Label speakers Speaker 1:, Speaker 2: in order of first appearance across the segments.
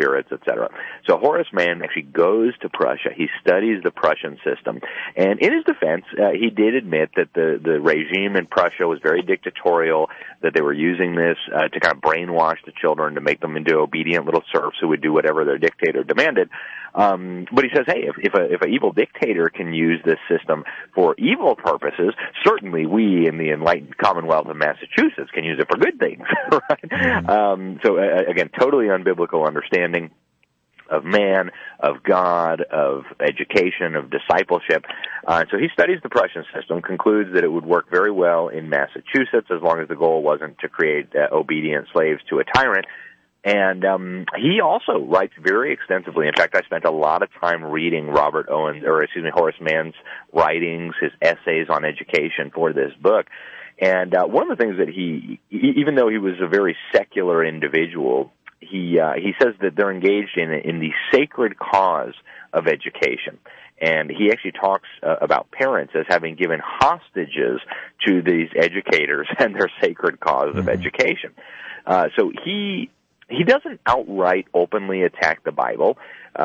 Speaker 1: spirits, etc. So Horace Mann actually goes to Prussia. He studies the Prussian system. And in his defense, he did admit that the regime in Prussia was very dictatorial, that they were using this to kind of brainwash the children, to make them into obedient little serfs who would do whatever their dictator demanded. But he says, hey, if an evil dictator can use this system for evil purposes, certainly we in the enlightened Commonwealth of Massachusetts can use it for good things, right? Mm-hmm. So again, totally unbiblical understanding of man, of God, of education, of discipleship. So he studies the Prussian system, concludes that it would work very well in Massachusetts as long as the goal wasn't to create obedient slaves to a tyrant. And he also writes very extensively. In fact, I spent a lot of time reading Horace Mann's writings, his essays on education for this book. And one of the things that he even though he was a very secular individual, he says that they're engaged in the sacred cause of education. And he actually talks about parents as having given hostages to these educators and their sacred cause of education. So he doesn't outright openly attack the Bible,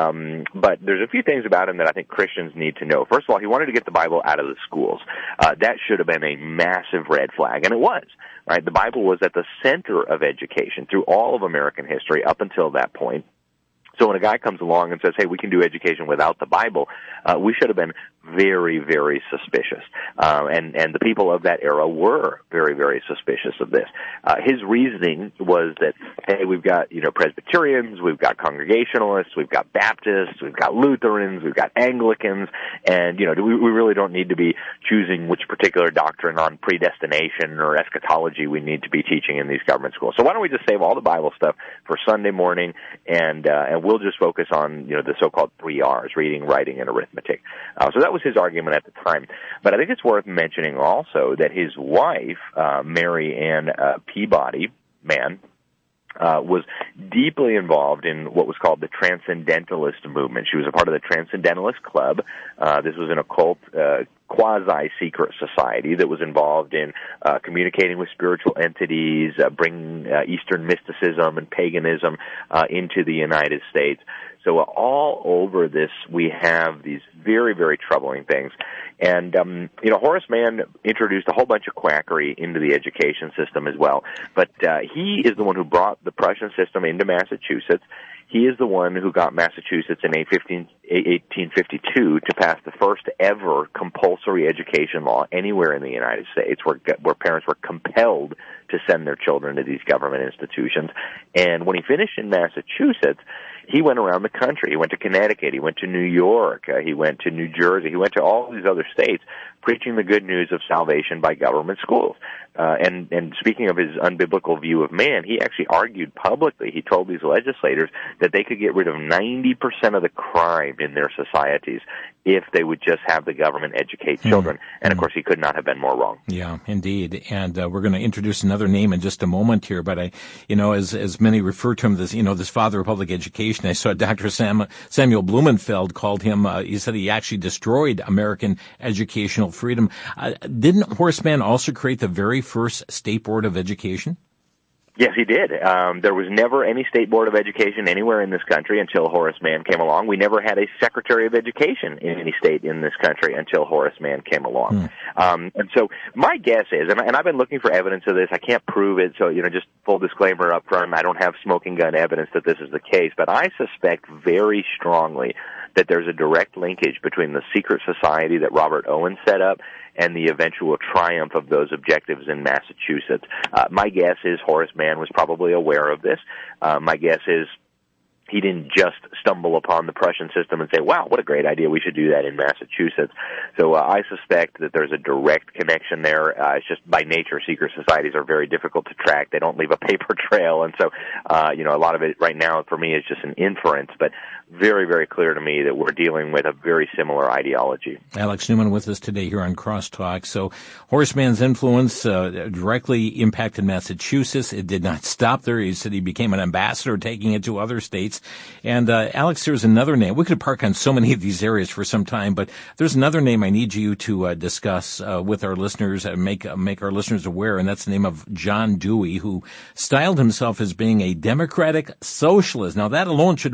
Speaker 1: but there's a few things about him that I think Christians need to know. First of all, he wanted to get the Bible out of the schools. That should have been a massive red flag, and it was. Right? The Bible was at the center of education through all of American history up until that point. So when a guy comes along and says, hey, we can do education without the Bible, we should have been very, very suspicious. And the people of that era were very, very suspicious of this. His reasoning was that, hey, we've got, Presbyterians, we've got Congregationalists, we've got Baptists, we've got Lutherans, we've got Anglicans, and, we really don't need to be choosing which particular doctrine on predestination or eschatology we need to be teaching in these government schools. So why don't we just save all the Bible stuff for Sunday morning and we'll just focus on, the so-called 3 R's, reading, writing, and arithmetic. So that was his argument at the time. But I think it's worth mentioning also that his wife, Mary Ann Peabody Mann, was deeply involved in what was called the Transcendentalist movement. She was a part of the Transcendentalist Club. This was an occult, quasi-secret society that was involved in communicating with spiritual entities, bringing Eastern mysticism and paganism into the United States. So all over this, we have these very, very troubling things. And, Horace Mann introduced a whole bunch of quackery into the education system as well. But he is the one who brought the Prussian system into Massachusetts. He is the one who got Massachusetts in 1852 to pass the first ever compulsory education law anywhere in the United States, where parents were compelled to send their children to these government institutions. And when he finished in Massachusetts, he went around the country. He went to Connecticut. He went to New York. He went to New Jersey. He went to all these other states preaching the good news of salvation by government schools. And speaking of his unbiblical view of man, he actually argued publicly. He told these legislators that they could get rid of 90% of the crime in their societies if they would just have the government educate children. And, of course, he could not have been more wrong.
Speaker 2: Yeah, indeed. And we're going to introduce another name in just a moment here. But, as many refer to him as, this father of public education, I saw Dr. Samuel Blumenfeld called him, he said he actually destroyed American educational freedom. Didn't Horace Mann also create the very first state board of education?
Speaker 1: Yes, he did. There was never any state board of education anywhere in this country until Horace Mann came along. We never had a secretary of education in any state in this country until Horace Mann came along. And so my guess is, and I've been looking for evidence of this, I can't prove it, so, just full disclaimer up front, I don't have smoking gun evidence that this is the case, but I suspect very strongly that there's a direct linkage between the secret society that Robert Owen set up and the eventual triumph of those objectives in Massachusetts. My guess is Horace Mann was probably aware of this. My guess is he didn't just stumble upon the Prussian system and say, wow, what a great idea, we should do that in Massachusetts. So I suspect that there's a direct connection there. It's just by nature, secret societies are very difficult to track. They don't leave a paper trail. And so, a lot of it right now for me is just an inference, but very, very clear to me that we're dealing with a very similar ideology.
Speaker 2: Alex Newman with us today here on Crosstalk. So Horace Mann's influence directly impacted Massachusetts. It did not stop there. He said he became an ambassador, taking it to other states. And Alex, there's another name. We could park on so many of these areas for some time, but there's another name I need you to discuss with our listeners and make our listeners aware, and that's the name of John Dewey, who styled himself as being a democratic socialist. Now, that alone should